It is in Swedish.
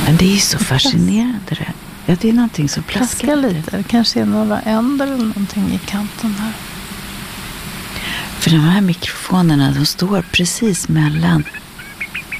Men det är så fascinerande det. Ja, det är någonting som plaskar lite. Det kanske är några änder eller någonting i kanten här. För de här mikrofonerna, de står precis mellan